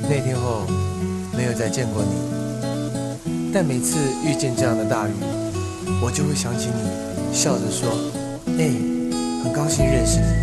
那天后没有再见过你，但每次遇见这样的大雨，我就会想起你，笑着说：“哎，很高兴认识你。”